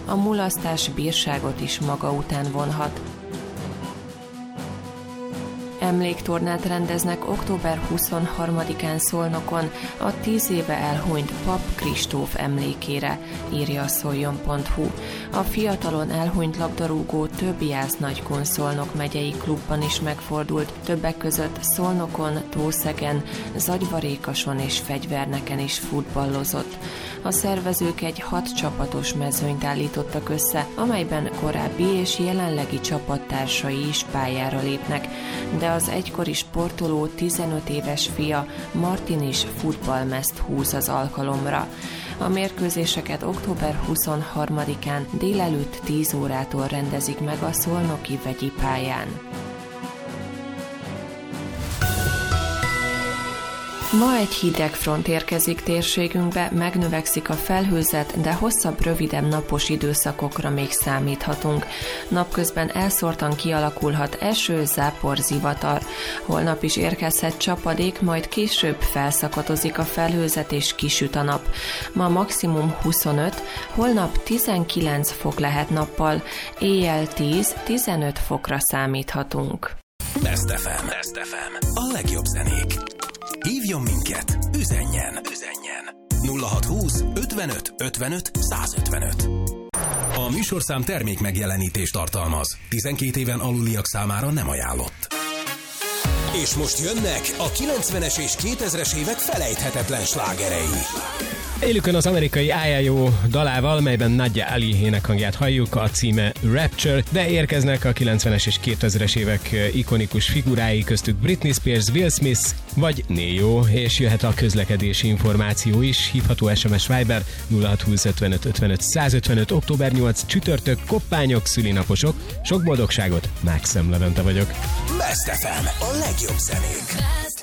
a mulasztás bírságot is maga után vonhat. Emléktornát rendeznek október 23-án Szolnokon a 10 éve elhunyt Pap Kristóf emlékére, írja a szoljon.hu. A fiatalon elhunyt labdarúgó több Jász-Nagykun Szolnok megyei klubban is megfordult, többek között Szolnokon, Tószegen, Zagyvarékason és Fegyverneken is futballozott. A szervezők egy 6 csapatos mezőnyt állítottak össze, amelyben korábbi és jelenlegi csapattársai is pályára lépnek, de az egykori sportoló 15 éves fia Martin is futballmezt húz az alkalomra. A mérkőzéseket október 23-án délelőtt 10 órától rendezik meg a szolnoki vegyi pályán. Ma egy hideg front érkezik térségünkbe, megnövekszik a felhőzet, de hosszabb, rövidebb napos időszakokra még számíthatunk. Napközben elszórtan kialakulhat eső, zápor, zivatar. Holnap is érkezhet csapadék, majd később felszakatozik a felhőzet és kisüt a nap. Ma maximum 25, holnap 19 fok lehet nappal, éjjel 10-15 fokra számíthatunk. Best FM. A legjobb zenék. Hívjon minket, üzenjen 0620 55 55 155. A műsorszám termék megjelenítést tartalmaz. 12 éven aluliak számára nem ajánlott. És most jönnek a 90-es és 2000-es évek felejthetetlen slágerei. Élükön az amerikai IIO dalával, melyben Nadia Ali énekhangját halljuk, a címe Rapture, de érkeznek a 90-es és 2000-es évek ikonikus figurái, köztük Britney Spears, Will Smith vagy Neo, és jöhet a közlekedési információ is, hívható SMS Viber 0620 55 55 155, október 8 csütörtök, koppányok, szülinaposok, sok boldogságot, Mákszem Levente vagyok. Best FM, a legjobb zenék.